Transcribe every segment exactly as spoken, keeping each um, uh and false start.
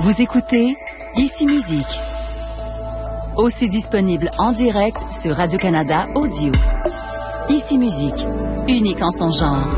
Vous écoutez Ici Musique. Aussi disponible en direct sur Radio-Canada Audio. Ici Musique, unique en son genre.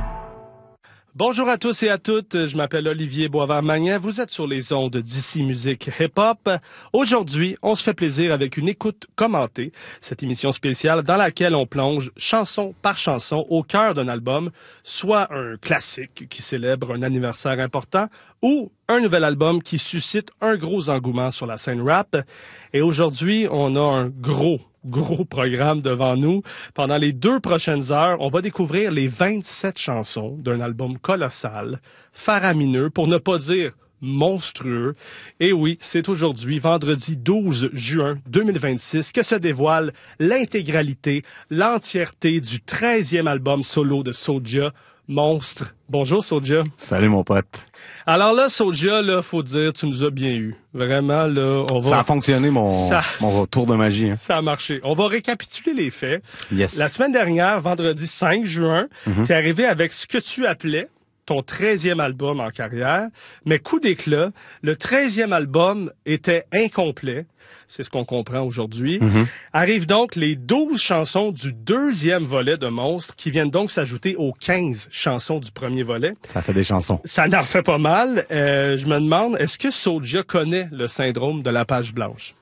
Bonjour à tous et à toutes, je m'appelle Olivier Boisvert-Magnan, vous êtes sur les ondes d'Ici Musique Hip-Hop. Aujourd'hui, on se fait plaisir avec une écoute commentée, cette émission spéciale dans laquelle on plonge chanson par chanson au cœur d'un album, soit un classique qui célèbre un anniversaire important ou un nouvel album qui suscite un gros engouement sur la scène rap. Et aujourd'hui, on a un gros Gros programme devant nous. Pendant les deux prochaines heures, on va découvrir les vingt-sept chansons d'un album colossal, faramineux, pour ne pas dire monstrueux. Et oui, c'est aujourd'hui, vendredi douze juin deux mille vingt-six, que se dévoile l'intégralité, l'entièreté du treizième album solo de Soulja, Monstre. Bonjour Soulja. Salut mon pote. Alors là, Soulja, là, faut dire, tu nous as bien eu. Vraiment, là, on va... Ça a fonctionné, mon, Ça... mon tour de magie. Hein. Ça a marché. On va récapituler les faits. Yes. La semaine dernière, vendredi cinq juin, mm-hmm. t'es arrivé avec ce que tu appelais ton treizième album en carrière, mais coup d'éclat, le treizième album était incomplet. C'est ce qu'on comprend aujourd'hui. Mm-hmm. Arrivent donc les douze chansons du deuxième volet de Monstre qui viennent donc s'ajouter aux quinze chansons du premier volet. Ça fait des chansons. Ça en fait pas mal. Euh, je me demande, est-ce que Soulja connaît le syndrome de la page blanche?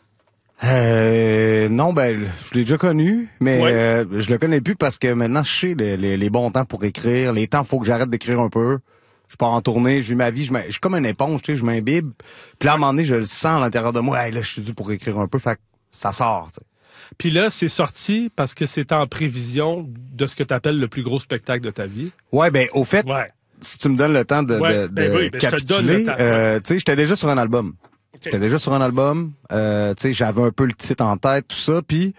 Euh, non, ben, je l'ai déjà connu, mais ouais. euh, je le connais plus parce que maintenant, je sais les, les, les bons temps pour écrire. Les temps, faut que j'arrête d'écrire un peu. Je pars en tournée, je vis ma vie, je, je suis comme une éponge, tu sais, je m'imbibe. Puis là, à un moment donné, je le sens à l'intérieur de moi. Hey, là, je suis dû pour écrire un peu, fait que ça sort, tu sais. Puis là, c'est sorti parce que c'est en prévision de ce que tu appelles le plus gros spectacle de ta vie. Ouais, ben, au fait, ouais. si tu me donnes le temps de, ouais, de, ben de oui, ben capituler, temps, euh, ouais. tu sais, j'étais déjà sur un album. Okay. J'étais déjà sur un album, euh, tu sais, j'avais un peu le titre en tête, tout ça, puis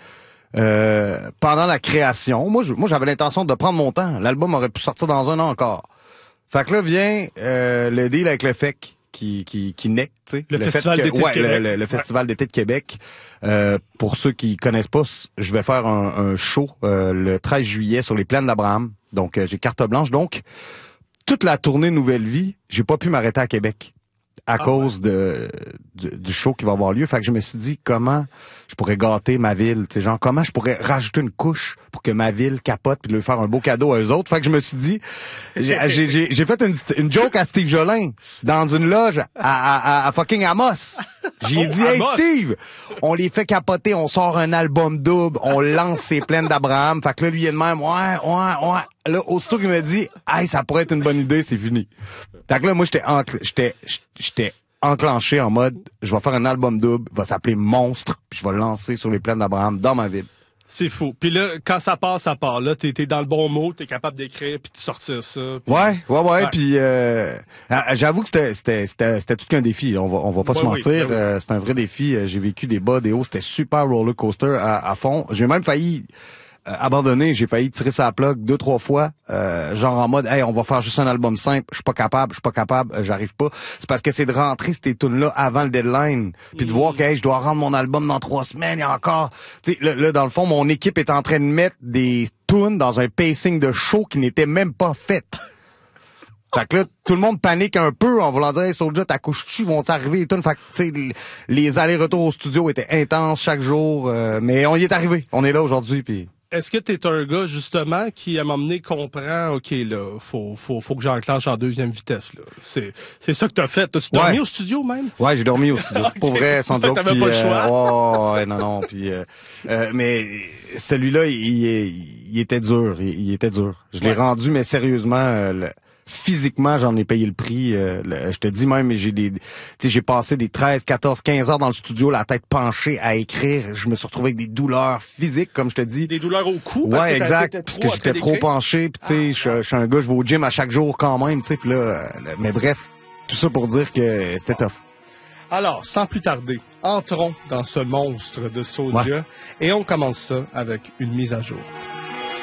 euh, pendant la création, moi, je, moi, j'avais l'intention de prendre mon temps. L'album aurait pu sortir dans un an encore. Fait que là vient euh, le deal avec le F E C qui qui qui naît, tu sais, le, le festival fait que, d'été ouais, de Québec. le, le, le festival ouais. d'été de Québec. Euh, pour ceux qui connaissent pas, je vais faire un, un show euh, le treize juillet sur les plaines d'Abraham. Donc euh, j'ai carte blanche. Donc toute la tournée Nouvelle Vie, j'ai pas pu m'arrêter à Québec à ah, cause ouais. de du, du show qui va avoir lieu. Fait que je me suis dit comment je pourrais gâter ma ville, tu sais, genre comment je pourrais rajouter une couche pour que ma ville capote puis lui faire un beau cadeau à eux autres. Fait que je me suis dit, j'ai j'ai, j'ai fait une, une joke à Steve Jolin dans une loge à, à, à fucking Amos. J'ai oh, dit, hey Amos. Steve, on les fait capoter, on sort un album double, on lance ces plaines d'Abraham. Fait que là lui il est de même, ouais, ouais, ouais. Là aussitôt qu'il me dit, hey ça pourrait être une bonne idée, c'est fini. Fait que là moi j'étais j'étais j'étais enclenché en mode, je vais faire un album double, va s'appeler Monstre, puis je vais le lancer sur les plaines d'Abraham dans ma ville. C'est fou. Puis là, quand ça part, ça part. Là, t'es, t'es dans le bon mot, t'es capable d'écrire puis de sortir ça. Pis... Ouais, ouais, ouais. ouais. Puis euh, j'avoue que c'était, c'était, c'était, c'était tout qu'un défi. On va, on va pas ouais, se mentir. Oui, oui. Euh, c'est un vrai défi. J'ai vécu des bas, des hauts. C'était super roller coaster à, à fond. J'ai même failli euh, abandonner. J'ai failli tirer sa plug deux, trois fois. Euh, genre en mode, hey, on va faire juste un album simple. Je suis pas capable, je suis pas capable, euh, j'arrive pas. C'est parce que c'est de rentrer ces tunes-là avant le deadline, puis de mmh. voir que hey, je dois rendre mon album dans trois semaines et encore. Tu sais, là, là, dans le fond, mon équipe est en train de mettre des tunes dans un pacing de show qui n'était même pas fait. Fait que là, tout le monde panique un peu en voulant dire, hey, Soulja, ta couche-tu, vont-ils arriver les tunes? Fait que, tu sais, les allers-retours au studio étaient intenses chaque jour, euh, mais on y est arrivé. On est là aujourd'hui, puis. Est-ce que t'es un gars, justement, qui, à m'emmener, comprend, OK, là, faut, faut, faut que j'enclenche en deuxième vitesse, là. C'est, c'est ça que t'as fait. T'as-tu dormi ouais. au studio, même? Ouais, j'ai dormi au studio. Okay. Pour vrai, sans joke. T'avais pis, pas le choix. Euh, oh, ouais, non, non, puis, euh, euh, mais celui-là, il, il, il était dur. Il, il était dur. Je l'ai ouais. rendu, mais sérieusement, euh, le, physiquement, j'en ai payé le prix. Euh, le, je te dis même, j'ai des, tu sais, j'ai passé des treize, quatorze, quinze heures dans le studio, la tête penchée à écrire. Je me suis retrouvé avec des douleurs physiques, comme je te dis. Des douleurs au cou. Ouais, parce exact. Parce que j'étais trop penché. Puis tu sais, je, je suis un gars, je vais au gym à chaque jour quand même. Tu sais, puis là, euh, mais bref, tout ça pour dire que c'était tough. Alors, sans plus tarder, entrons dans ce monstre de Soulja ouais. et on commence ça avec une mise à jour.